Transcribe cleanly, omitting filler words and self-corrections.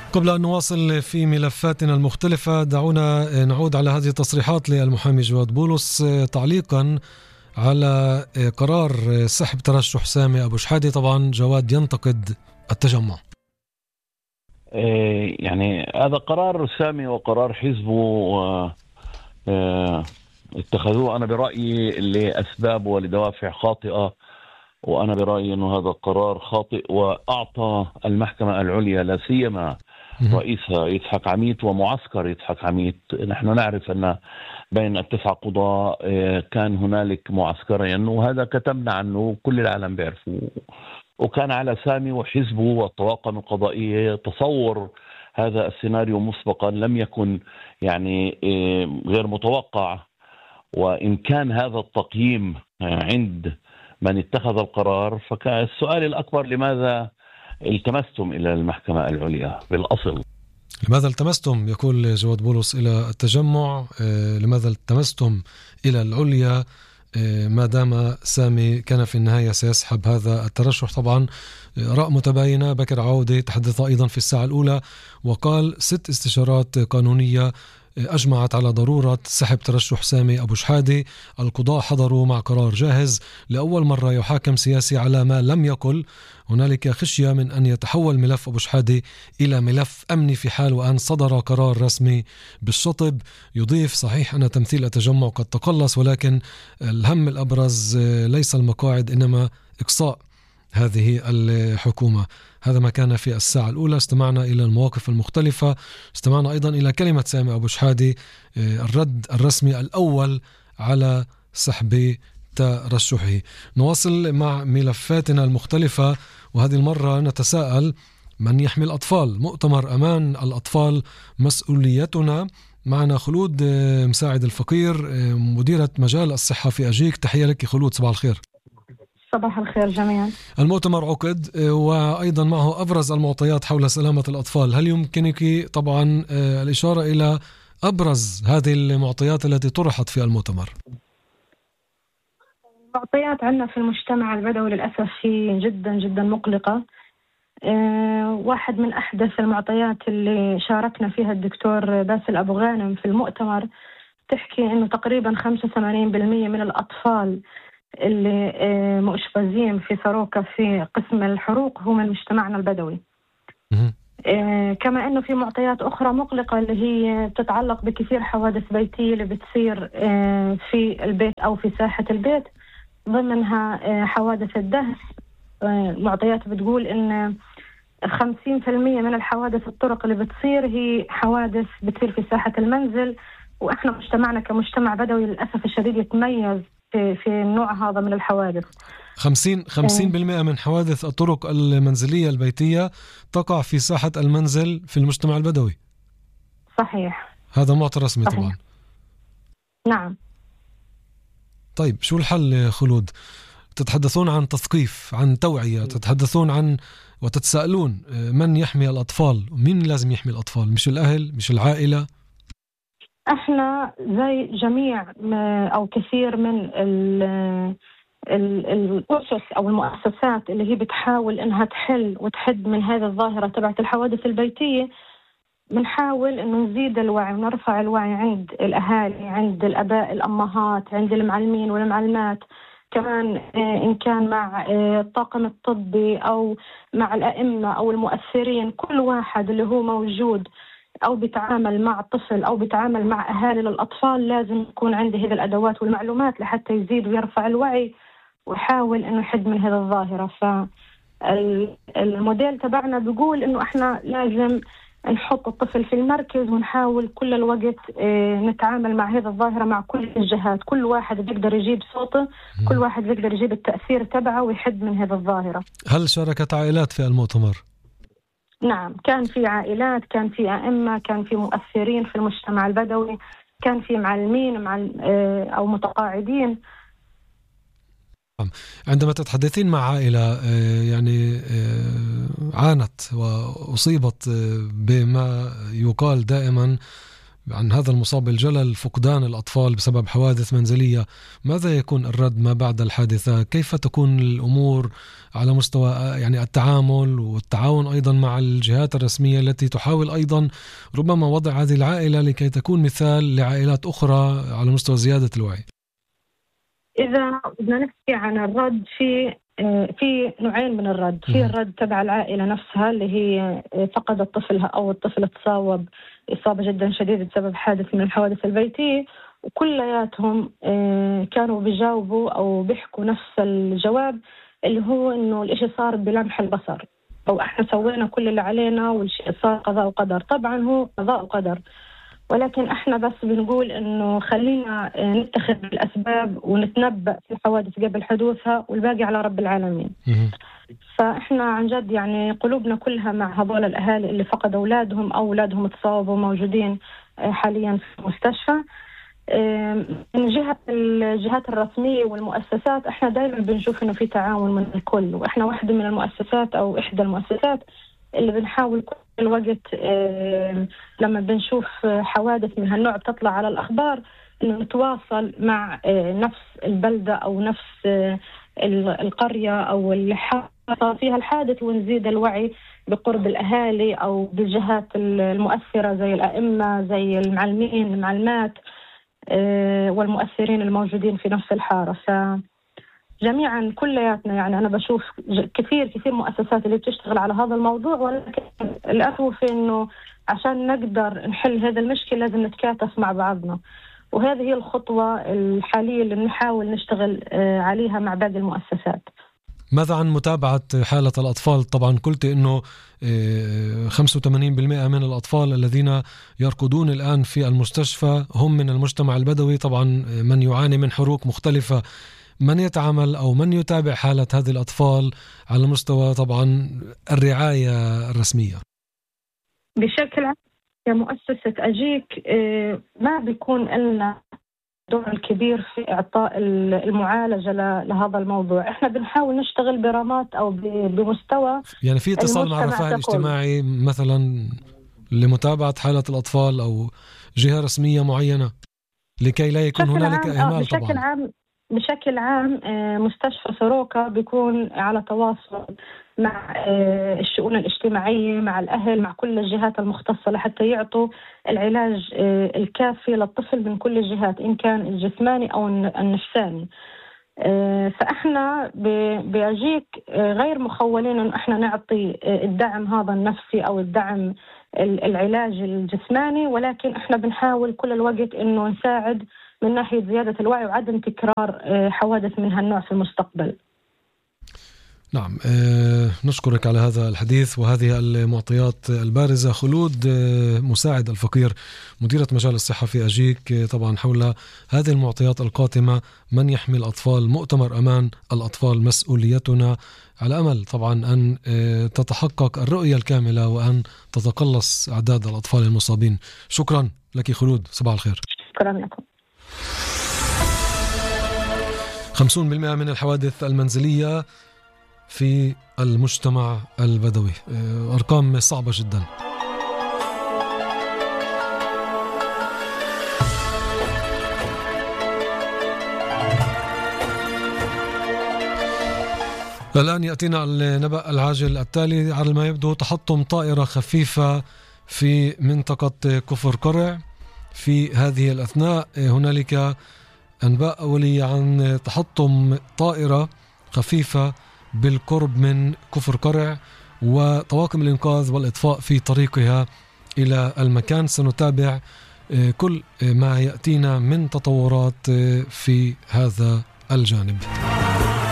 قبل أن نواصل في ملفاتنا المختلفة، دعونا نعود على هذه التصريحات للمحامي جواد بولس تعليقا على قرار سحب ترشح سامي أبو شحادة. طبعا جواد ينتقد التجمع. يعني هذا قرار سامي وقرار حزبه اتخذوه أنا برأيي لأسباب ولدوافع خاطئة، وأنا برأيي أنه هذا قرار خاطئ، وأعطى المحكمة العليا لا سيما رئيسها يضحك عميد ومعسكر يضحك عميد. نحن نعرف أن بين التسع قضاء كان هنالك معسكرين، وهذا كتبنا عنه كل العالم بيعرفه، وكان على سامي وحزبه والطواقم القضائية تصور هذا السيناريو مسبقا لم يكن يعني غير متوقع. وإن كان هذا التقييم عند من اتخذ القرار، فكان السؤال الأكبر لماذا التمستم إلى المحكمة العليا بالأصل؟ لماذا التمستم، يقول جواد بولس، إلى التجمع؟ لماذا التمستم إلى العليا ما دام سامي كان في النهاية سيسحب هذا الترشح؟ طبعا رأي متباينة. بكر عودة تحدث أيضا في الساعة الأولى وقال 6 استشارات قانونية أجمعت على ضرورة سحب ترشح سامي أبو شحادة. القضاء حضروا مع قرار جاهز، لأول مرة يحاكم سياسي على ما لم يقل. هنالك خشية من أن يتحول ملف أبو شحادة إلى ملف أمني في حال وأن صدر قرار رسمي بالشطب. يضيف: صحيح أن تمثيل التجمع قد تقلص، ولكن الهم الأبرز ليس المقاعد إنما إقصاء هذه الحكومة. هذا ما كان في الساعة الأولى. استمعنا إلى المواقف المختلفة، استمعنا أيضا إلى كلمة سامي أبو شحادة، الرد الرسمي الأول على سحب ترشحه. نواصل مع ملفاتنا المختلفة، وهذه المرة نتساءل: من يحمي الأطفال؟ مؤتمر أمان الأطفال مسؤوليتنا. معنا خلود مساعد الفقير، مديرة مجال الصحة في أجيك. تحية لك خلود، صباح الخير. صباح الخير جميعا. المؤتمر عقد وأيضا معه أبرز المعطيات حول سلامة الأطفال. هل يمكنك طبعا الإشارة إلى أبرز هذه المعطيات التي طرحت في المؤتمر؟ المعطيات عندنا في المجتمع البدوي للأسف هي جدا جدا مقلقة. واحد من أحدث المعطيات اللي شاركنا فيها الدكتور باسل أبو غانم في المؤتمر تحكي إنه تقريبا 85% من الأطفال اللي مؤشبزين في ساروكا في قسم الحروق هو من مجتمعنا البدوي. كما أنه في معطيات أخرى مقلقة اللي هي تتعلق بكثير حوادث بيتية اللي بتصير في البيت أو في ساحة البيت، ضمنها حوادث الدهس. معطيات بتقول إن 50% من الحوادث الطرق اللي بتصير هي حوادث بتصير في ساحة المنزل، وإحنا مجتمعنا كمجتمع بدوي للأسف الشديد يتميز في النوع هذا من الحوادث. 50% من حوادث الطرق المنزلية البيتية تقع في ساحة المنزل في المجتمع البدوي. صحيح، هذا معطى رسمي. صحيح. طبعا نعم. طيب شو الحل خلود؟ تتحدثون عن تثقيف، عن توعية، تتحدثون عن وتتساءلون من يحمي الأطفال؟ مين لازم يحمي الأطفال؟ مش الأهل؟ مش العائلة؟ احنا زي جميع او كثير من الأسس او المؤسسات اللي هي بتحاول انها تحل وتحد من هذه الظاهرة تبعت الحوادث البيتية، بنحاول انه نزيد الوعي ونرفع الوعي عند الاهالي، عند الاباء الامهات، عند المعلمين والمعلمات، كمان إن كان مع الطاقم الطبي أو مع الأئمة أو المؤثرين. كل واحد اللي هو موجود أو بيتعامل مع طفل أو بيتعامل مع أهالي للأطفال لازم يكون عنده هذه الأدوات والمعلومات لحتى يزيد ويرفع الوعي ويحاول إنه يحد من هذه الظاهرة. فالموديل تبعنا بيقول إنه إحنا لازم نحط الطفل في المركز ونحاول كل الوقت نتعامل مع هذه الظاهرة مع كل الجهات. كل واحد بيقدر يجيب صوته، كل واحد بيقدر يجيب التأثير تبعه ويحد من هذه الظاهرة. هل شاركت عائلات في المؤتمر؟ نعم، كان في عائلات، كان في أئمة، كان في مؤثرين في المجتمع البدوي، كان في معلمين أو متقاعدين. عندما تتحدثين مع عائلة يعني عانت وأصيبت بما يقال دائما عن هذا المصاب بالجلل فقدان الأطفال بسبب حوادث منزلية، ماذا يكون الرد ما بعد الحادثة؟ كيف تكون الأمور على مستوى يعني التعامل والتعاون أيضا مع الجهات الرسمية التي تحاول أيضا ربما وضع هذه العائلة لكي تكون مثال لعائلات أخرى على مستوى زيادة الوعي؟ إذا بدنا نحكي عن الرد، في نوعين من الرد. في الرد تبع العائلة نفسها اللي هي فقدت طفلها أو الطفل تصاوب إصابة جدا شديدة بسبب حادث من الحوادث البيتية، وكلياتهم كانوا بيجاوبوا أو بيحكوا نفس الجواب اللي هو إنه الإشي صار بلمح البصر، أو إحنا سوينا كل اللي علينا والشيء صار قضاء وقدر. طبعا هو قضاء وقدر، ولكن احنا بس بنقول انه خلينا نتخذ الاسباب ونتنبأ في الحوادث قبل حدوثها، والباقي على رب العالمين. فاحنا عن جد يعني قلوبنا كلها مع هذول الاهالي اللي فقدوا اولادهم او اولادهم تصاوبوا موجودين حاليا في المستشفى. من جهة الجهات الرسمية والمؤسسات احنا دائما بنشوف انه في تعاون من الكل، واحنا واحدة من المؤسسات او احدى المؤسسات اللي بنحاول كل الوقت لما بنشوف حوادث من هالنوع بتطلع على الأخبار إنه نتواصل مع نفس البلدة أو نفس القرية أو اللي حصل فيها الحادث، ونزيد الوعي بقرب الأهالي أو بالجهات المؤثرة زي الأئمة زي المعلمين المعلمات والمؤثرين الموجودين في نفس الحارة. جميعا كلياتنا يعني أنا بشوف كثير مؤسسات اللي بتشتغل على هذا الموضوع، ولكن الأخوف إنه عشان نقدر نحل هذا المشكلة لازم نتكاتف مع بعضنا، وهذه هي الخطوة الحالية اللي نحاول نشتغل عليها مع باقي المؤسسات. ماذا عن متابعة حالة الأطفال؟ طبعا قلت إنه 85% من الأطفال الذين يركضون الآن في المستشفى هم من المجتمع البدوي، طبعا من يعاني من حروق مختلفة. من يتعامل أو من يتابع حالة هذه الأطفال على مستوى طبعا الرعاية الرسمية؟ بشكل عام كمؤسسة أجيك ما بيكون لنا دور كبير في إعطاء المعالجة لهذا الموضوع. إحنا بنحاول نشتغل برامات أو بمستوى، يعني في اتصال مع الرفاه الاجتماعي مثلا لمتابعة حالة الأطفال أو جهة رسمية معينة لكي لا يكون هنالك إهمال؟ طبعا بشكل عام مستشفى سوروكا بيكون على تواصل مع الشؤون الاجتماعية مع الأهل مع كل الجهات المختصة لحتى يعطوا العلاج الكافي للطفل من كل الجهات إن كان الجسماني أو النفساني. فإحنا بأجيك غير مخولين أن إحنا نعطي الدعم هذا النفسي أو الدعم العلاج الجسماني، ولكن إحنا بنحاول كل الوقت إنه نساعد من ناحية زيادة الوعي وعدم تكرار حوادث من هالنوع في المستقبل. نعم، نشكرك على هذا الحديث وهذه المعطيات البارزة. خلود مساعد الفقير مديرة مجال الصحة في أجيك، طبعا حول هذه المعطيات القاتمة من يحمي الأطفال، مؤتمر أمان الأطفال مسؤوليتنا، على أمل طبعا أن تتحقق الرؤية الكاملة وأن تتقلص أعداد الأطفال المصابين. شكرا لك خلود، صباح الخير. شكرا لكم. 50% من الحوادث المنزلية في المجتمع البدوي، أرقام صعبة جدا. الآن يأتينا النبأ العاجل التالي. على ما يبدو تحطم طائرة خفيفة في منطقة كفر قرع. في هذه الأثناء هنالك أنباء أولية عن تحطم طائرة خفيفة بالقرب من كفر قرع، وطواقم الإنقاذ والإطفاء في طريقها إلى المكان. سنتابع كل ما يأتينا من تطورات في هذا الجانب.